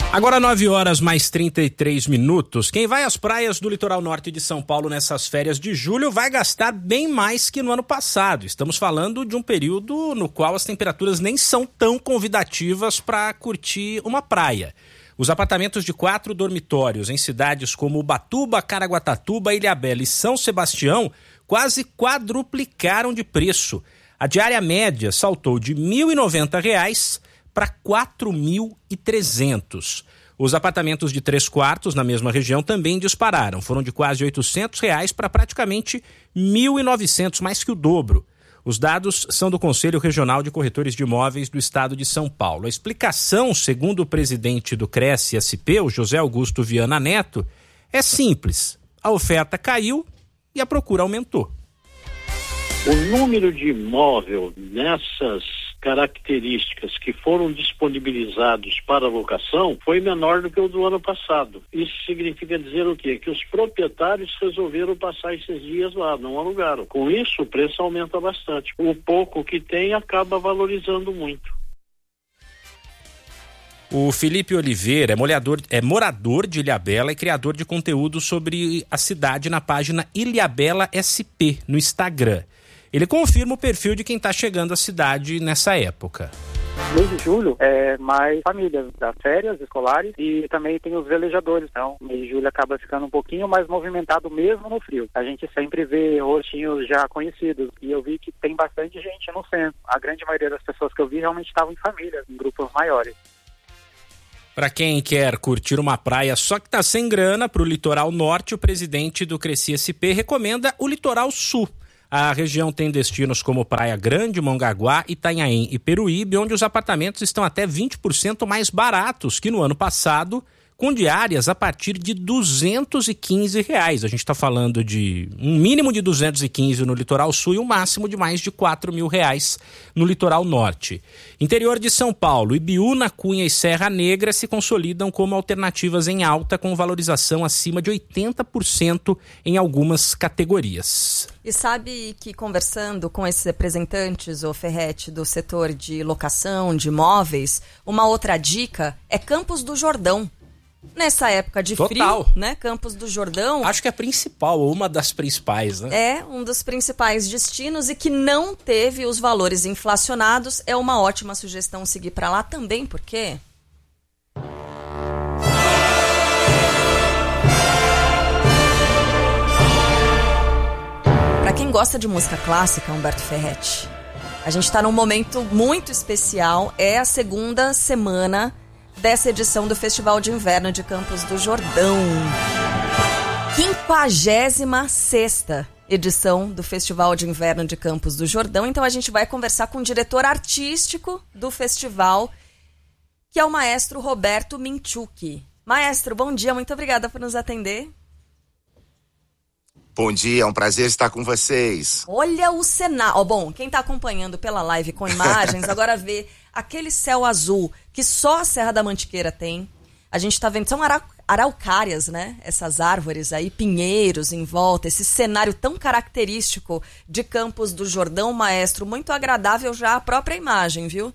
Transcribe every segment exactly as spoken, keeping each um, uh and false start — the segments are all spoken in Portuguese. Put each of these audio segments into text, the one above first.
Agora nove horas mais trinta e três minutos. Quem vai às praias do litoral norte de São Paulo nessas férias de julho vai gastar bem mais que no ano passado. Estamos falando de um período no qual as temperaturas nem são tão convidativas para curtir uma praia. Os apartamentos de quatro dormitórios em cidades como Ubatuba, Caraguatatuba, Ilhabela e São Sebastião quase quadruplicaram de preço. A diária média saltou de mil e noventa reais para quatro mil e trezentos. Os apartamentos de três quartos na mesma região também dispararam. Foram de quase oitocentos reais para praticamente mil e novecentos, mais que o dobro. Os dados são do Conselho Regional de Corretores de Imóveis do Estado de São Paulo. A explicação, segundo o presidente do Cresce S P, o José Augusto Viana Neto, é simples. A oferta caiu e a procura aumentou. O número de imóvel nessas características que foram disponibilizados para locação foi menor do que o do ano passado. Isso significa dizer o quê? Que os proprietários resolveram passar esses dias lá, não alugaram. Com isso, o preço aumenta bastante. O pouco que tem acaba valorizando muito. O Felipe Oliveira é, molhador, é morador de Ilhabela e criador de conteúdo sobre a cidade na página Ilhabela S P no Instagram. Ele confirma o perfil de quem está chegando à cidade nessa época. Mês de julho é mais famílias das férias escolares e também tem os velejadores. Então, mês de julho acaba ficando um pouquinho mais movimentado mesmo no frio. A gente sempre vê rostinhos já conhecidos e eu vi que tem bastante gente no centro. A grande maioria das pessoas que eu vi realmente estavam em famílias, em grupos maiores. Para quem quer curtir uma praia só que está sem grana, para o litoral norte, o presidente do Cresce S P recomenda o litoral sul. A região tem destinos como Praia Grande, Mongaguá, Itanhaém e Peruíbe, onde os apartamentos estão até vinte por cento mais baratos que no ano passado, com diárias a partir de duzentos e quinze reais. A gente está falando de um mínimo de duzentos e quinze no litoral sul e um máximo de mais de quatro mil reais no litoral norte. Interior de São Paulo, Ibiúna, Cunha e Serra Negra se consolidam como alternativas em alta, com valorização acima de oitenta por cento em algumas categorias. E sabe que conversando com esses representantes, o Ferretti, do setor de locação, de imóveis, uma outra dica é Campos do Jordão. Nessa época de Total. frio, né? Campos do Jordão. Acho que é a principal, ou uma das principais, né? É um dos principais destinos e que não teve os valores inflacionados. É uma ótima sugestão seguir para lá também, porque... Para quem gosta de música clássica, Humberto Ferretti, a gente está num momento muito especial. É a segunda semana dessa edição do Festival de Inverno de Campos do Jordão. quinquagésima sexta edição do Festival de Inverno de Campos do Jordão. Então a gente vai conversar com o diretor artístico do festival, que é o maestro Roberto Minchuk. Maestro, bom dia, muito obrigada por nos atender. Bom dia, é um prazer estar com vocês. Olha o cenário. Oh, bom, quem está acompanhando pela live com imagens, agora vê aquele céu azul que só a Serra da Mantiqueira tem. A gente está vendo, são arau- araucárias, né? Essas árvores aí, pinheiros em volta, esse cenário tão característico de Campos do Jordão, maestro, muito agradável já a própria imagem, viu?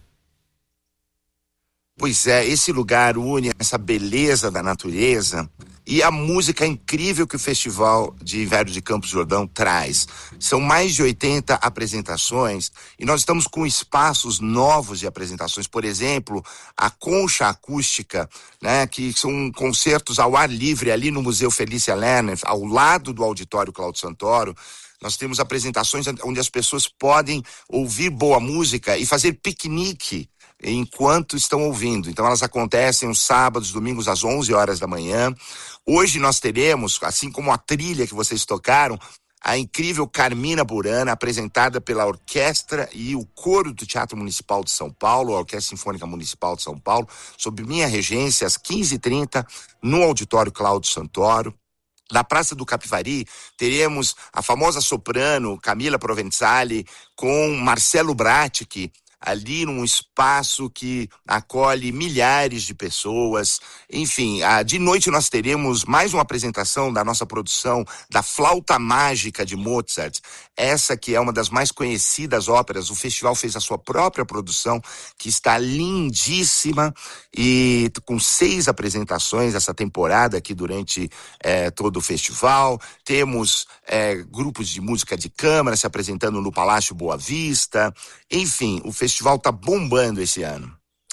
Pois é, esse lugar une essa beleza da natureza e a música incrível que o Festival de Inverno de Campos do Jordão traz. São mais de oitenta apresentações e nós estamos com espaços novos de apresentações. Por exemplo, a Concha Acústica, né, que são concertos ao ar livre ali no Museu Felícia Lerner, ao lado do Auditório Cláudio Santoro. Nós temos apresentações onde as pessoas podem ouvir boa música e fazer piquenique enquanto estão ouvindo. Então elas acontecem os sábados, domingos às onze horas da manhã. Hoje nós teremos, assim como a trilha que vocês tocaram, a incrível Carmina Burana, apresentada pela orquestra e o coro do Teatro Municipal de São Paulo, a Orquestra Sinfônica Municipal de São Paulo, sob minha regência, às quinze e trinta, no Auditório Cláudio Santoro. Na Praça do Capivari, teremos a famosa soprano Camila Provenzali com Marcelo Bratti, ali num espaço que acolhe milhares de pessoas. Enfim, de noite nós teremos mais uma apresentação da nossa produção da Flauta Mágica de Mozart, essa que é uma das mais conhecidas óperas. O festival fez a sua própria produção, que está lindíssima, e com seis apresentações essa temporada aqui durante é, todo o festival. Temos é, grupos de música de câmara se apresentando no Palácio Boa Vista. Enfim, o festival está bombando esse ano.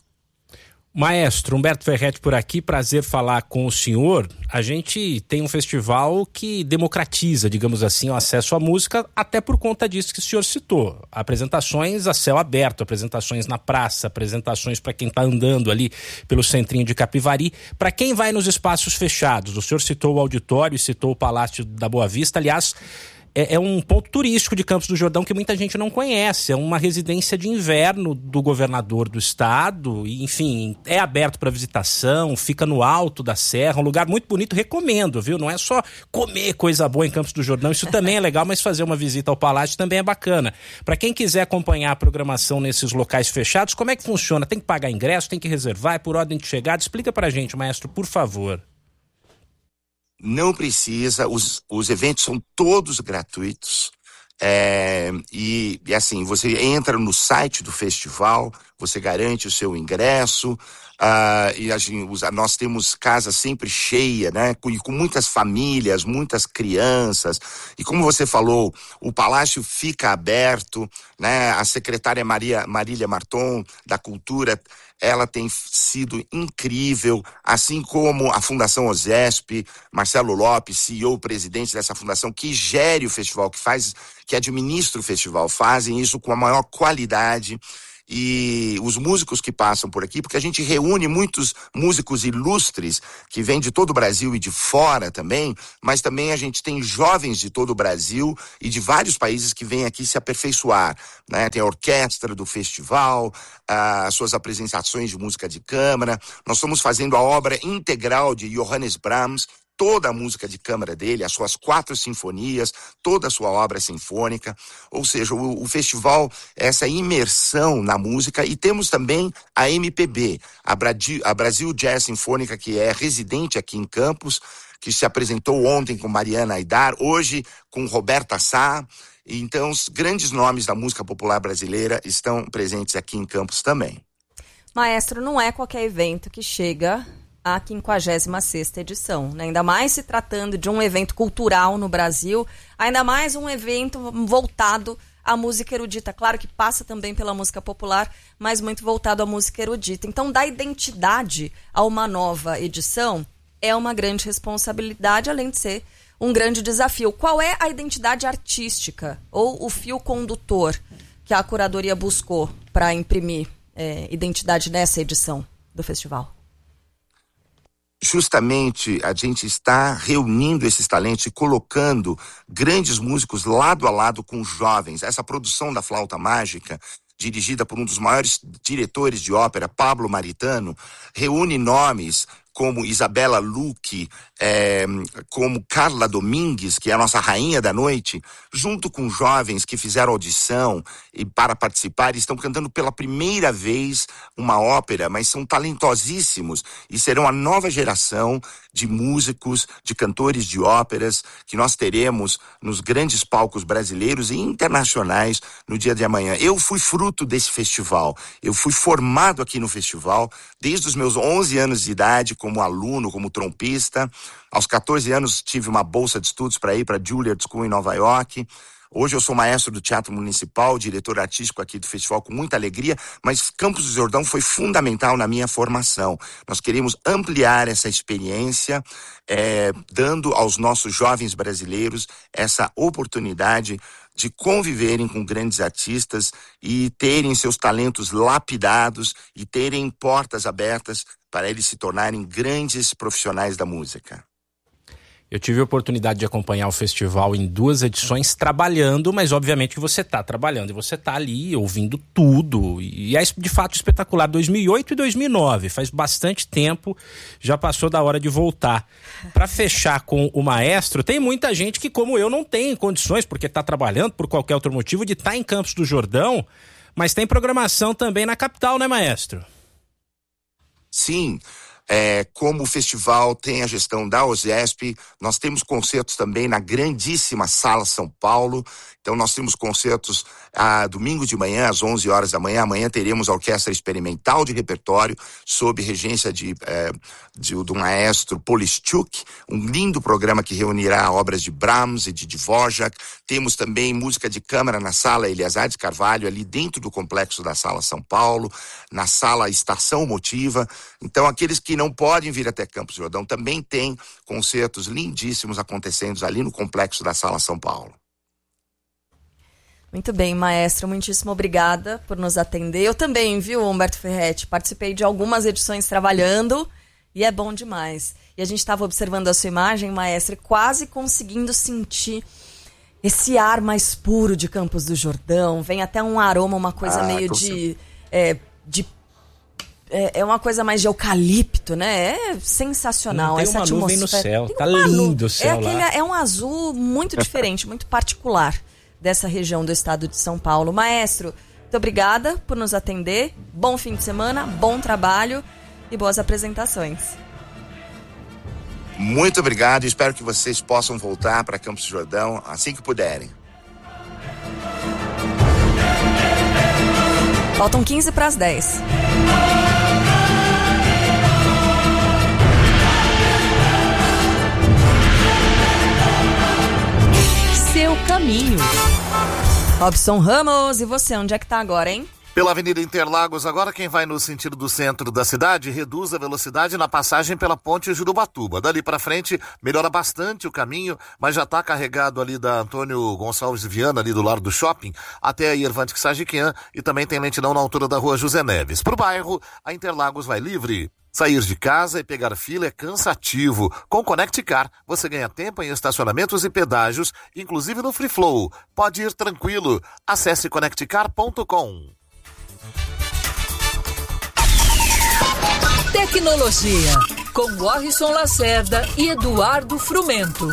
Maestro Humberto Ferretti por aqui, prazer falar com o senhor. A gente tem um festival que democratiza, digamos assim, o acesso à música, até por conta disso que o senhor citou. Apresentações a céu aberto, apresentações na praça, apresentações para quem está andando ali pelo centrinho de Capivari. Para quem vai nos espaços fechados, o senhor citou o auditório e citou o Palácio da Boa Vista, aliás... É, é um ponto turístico de Campos do Jordão que muita gente não conhece. É uma residência de inverno do governador do estado. E, enfim, é aberto para visitação, fica no alto da serra, um lugar muito bonito, recomendo, viu? Não é só comer coisa boa em Campos do Jordão, isso também é legal, mas fazer uma visita ao palácio também é bacana. Para quem quiser acompanhar a programação nesses locais fechados, como é que funciona? Tem que pagar ingresso, tem que reservar, é por ordem de chegada? Explica pra gente, maestro, por favor. Não precisa, os, os eventos são todos gratuitos, é, e, e assim, você entra no site do festival, você garante o seu ingresso, uh, e a gente, nós temos casa sempre cheia, né, com, com muitas famílias, muitas crianças, e como você falou, o palácio fica aberto, né, a secretária Maria, Marília Marton, da Cultura, ela tem sido incrível, assim como a Fundação OSESP, Marcelo Lopes, C E O, presidente dessa fundação, que gere o festival, que faz, que administra o festival, fazem isso com a maior qualidade. E os músicos que passam por aqui, porque a gente reúne muitos músicos ilustres que vêm de todo o Brasil e de fora também, mas também a gente tem jovens de todo o Brasil e de vários países que vêm aqui se aperfeiçoar, né? Tem a orquestra do festival, as suas apresentações de música de câmara. Nós estamos fazendo a obra integral de Johannes Brahms, toda a música de câmara dele, as suas quatro sinfonias, toda a sua obra sinfônica, ou seja, o, o festival, essa imersão na música. E temos também a M P B, a, Bradi, a Brasil Jazz Sinfônica, que é residente aqui em Campos, que se apresentou ontem com Mariana Aidar, hoje com Roberta Sá. Então, os grandes nomes da música popular brasileira estão presentes aqui em Campos também. Maestro, não é qualquer evento que chega a quinquagésima sexta edição, né? Ainda mais se tratando de um evento cultural no Brasil, ainda mais um evento voltado à música erudita. Claro que passa também pela música popular, mas muito voltado à música erudita. Então, dar identidade a uma nova edição é uma grande responsabilidade, além de ser um grande desafio. Qual é a identidade artística ou o fio condutor que a curadoria buscou para imprimir é, identidade nessa edição do festival? Justamente a gente está reunindo esses talentos e colocando grandes músicos lado a lado com jovens. Essa produção da Flauta Mágica, dirigida por um dos maiores diretores de ópera, Pablo Maritano, reúne nomes como Isabela Luque, é, como Carla Domingues, que é a nossa rainha da noite, junto com jovens que fizeram audição e para participar, estão cantando pela primeira vez uma ópera, mas são talentosíssimos e serão a nova geração de músicos, de cantores de óperas que nós teremos nos grandes palcos brasileiros e internacionais no dia de amanhã. Eu fui fruto desse festival, eu fui formado aqui no festival desde os meus onze anos de idade, como aluno, como trompista. Aos catorze anos tive uma bolsa de estudos para ir para a Juilliard School em Nova York. Hoje eu sou maestro do Teatro Municipal, diretor artístico aqui do festival com muita alegria, mas Campos do Jordão foi fundamental na minha formação. Nós queremos ampliar essa experiência, é, dando aos nossos jovens brasileiros essa oportunidade de conviverem com grandes artistas e terem seus talentos lapidados e terem portas abertas para eles se tornarem grandes profissionais da música. Eu tive a oportunidade de acompanhar o festival em duas edições trabalhando, mas obviamente que você está trabalhando e você está ali ouvindo tudo. E é de fato espetacular. dois mil e oito e dois mil e nove, faz bastante tempo, já passou da hora de voltar. Para fechar com o maestro, tem muita gente que, como eu, não tem condições, porque está trabalhando por qualquer outro motivo, de estar tá em Campos do Jordão. Mas tem programação também na capital, né, maestro? Sim. É, como o festival tem a gestão da OSESP, nós temos concertos também na grandíssima Sala São Paulo. Então nós temos concertos a domingo de manhã, às onze horas da manhã. Amanhã teremos a Orquestra Experimental de Repertório, sob regência de, é, de, do maestro Polishchuk, um lindo programa que reunirá obras de Brahms e de Dvorak. Temos também música de câmara na Sala Eleazar de Carvalho, ali dentro do complexo da Sala São Paulo, na Sala Estação Motiva. Então aqueles que não podem vir até Campos do Jordão também tem concertos lindíssimos acontecendo ali no complexo da Sala São Paulo. Muito bem, maestro, muitíssimo obrigada por nos atender. Eu também, viu, Humberto Ferretti, participei de algumas edições trabalhando e é bom demais. E a gente estava observando a sua imagem, maestro, quase conseguindo sentir esse ar mais puro de Campos do Jordão. Vem até um aroma, uma coisa ah, meio de, é, de... É uma coisa mais de eucalipto, né? É sensacional. Não, tem essa uma atmosfera. Nuvem no céu, tem tá é lindo o céu aquele, lá. É um azul muito diferente, muito particular dessa região do estado de São Paulo. Maestro, muito obrigada por nos atender. Bom fim de semana, bom trabalho e boas apresentações. Muito obrigado. Espero que vocês possam voltar para Campos do Jordão assim que puderem. Faltam quinze para as dez. Seu caminho. Robson Ramos, e você, onde é que tá agora, hein? Pela Avenida Interlagos, agora quem vai no sentido do centro da cidade reduz a velocidade na passagem pela Ponte Jurubatuba. Dali para frente melhora bastante o caminho, mas já está carregado ali da Antônio Gonçalves Viana, ali do lado do shopping, até a Irvante Sagiquian, e também tem lentidão na altura da Rua José Neves. Pro bairro, a Interlagos vai livre. Sair de casa e pegar fila é cansativo. Com Connect Car, você ganha tempo em estacionamentos e pedágios, inclusive no Free Flow. Pode ir tranquilo. Acesse conect car ponto com. Tecnologia, com Morrison Lacerda e Eduardo Frumento.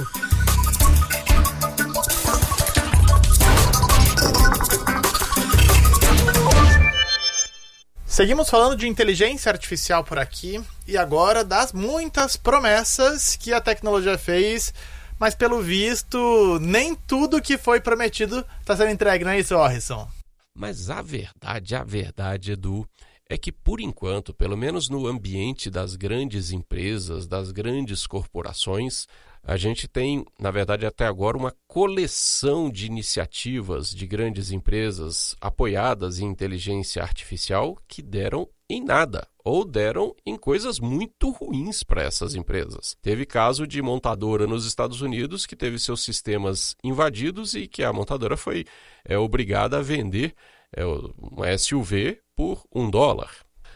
Seguimos falando de inteligência artificial por aqui e agora das muitas promessas que a tecnologia fez, mas pelo visto nem tudo que foi prometido está sendo entregue, não é isso, Morrison? Mas a verdade, a verdade, Edu, é que por enquanto, pelo menos no ambiente das grandes empresas, das grandes corporações, a gente tem, na verdade, até agora, uma coleção de iniciativas de grandes empresas apoiadas em inteligência artificial que deram em nada, ou deram em coisas muito ruins para essas empresas. Teve caso de montadora nos Estados Unidos que teve seus sistemas invadidos e que a montadora foi é, obrigada a vender é, uma S U V por um dólar.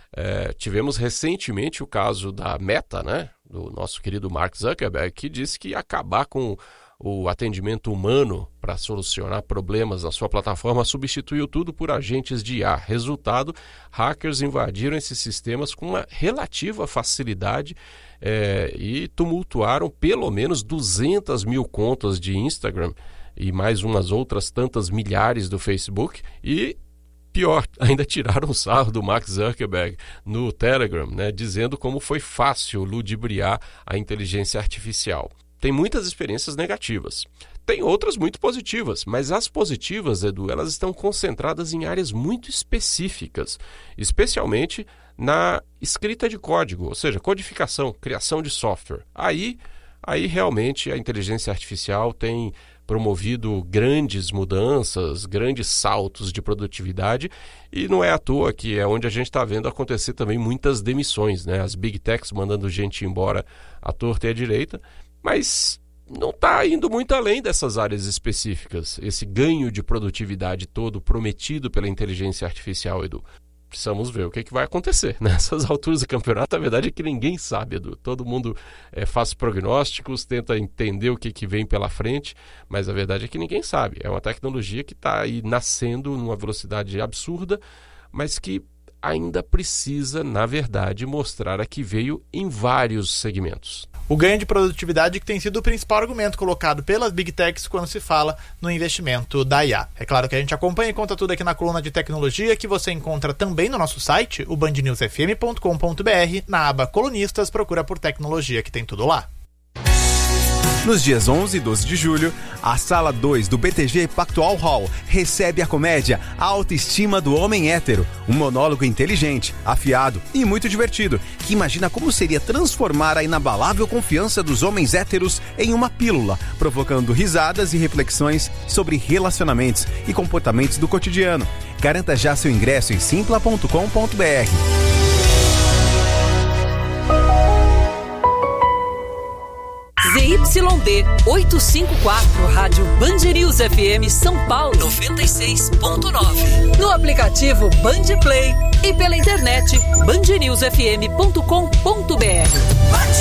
É, tivemos recentemente o caso da Meta, né, do nosso querido Mark Zuckerberg, que disse que ia acabar com o atendimento humano para solucionar problemas na sua plataforma, substituiu tudo por agentes de I A. Resultado, hackers invadiram esses sistemas com uma relativa facilidade é, e tumultuaram pelo menos duzentas mil contas de Instagram e mais umas outras tantas milhares do Facebook e pior, ainda tiraram o sarro do Mark Zuckerberg no Telegram, né, dizendo como foi fácil ludibriar a inteligência artificial. Tem muitas experiências negativas. Tem outras muito positivas, mas as positivas, Edu, elas estão concentradas em áreas muito específicas, especialmente na escrita de código, ou seja, codificação, criação de software. Aí, aí realmente a inteligência artificial tem promovido grandes mudanças, grandes saltos de produtividade, e não é à toa que é onde a gente está vendo acontecer também muitas demissões, né? As big techs mandando gente embora à torta e à direita, mas não está indo muito além dessas áreas específicas, esse ganho de produtividade todo prometido pela inteligência artificial, Edu. Precisamos ver o que, é que vai acontecer nessas alturas do campeonato. A verdade é que ninguém sabe, Edu. Todo mundo é, faz prognósticos, tenta entender o que, que vem pela frente, mas a verdade é que ninguém sabe. É uma tecnologia que está aí nascendo numa velocidade absurda, mas que ainda precisa, na verdade, mostrar a que veio em vários segmentos. o ganho de produtividade que tem sido o principal argumento colocado pelas Big Techs quando se fala no investimento da I A. É claro que a gente acompanha e conta tudo aqui na coluna de tecnologia, que você encontra também no nosso site, o band news f m ponto com ponto b r, na aba Colunistas, procura por tecnologia, que tem tudo lá. Nos dias onze e doze de julho, a Sala dois do B T G Pactual Hall recebe a comédia A Autoestima do Homem Hétero, um monólogo inteligente, afiado e muito divertido, que imagina como seria transformar a inabalável confiança dos homens héteros em uma pílula, provocando risadas e reflexões sobre relacionamentos e comportamentos do cotidiano. Garanta já seu ingresso em simpla ponto com ponto b r. Z Y D oitocentos e cinquenta e quatro, Rádio Band News F M São Paulo noventa e seis ponto nove. No aplicativo Band Play e pela internet band news f m ponto com ponto b r.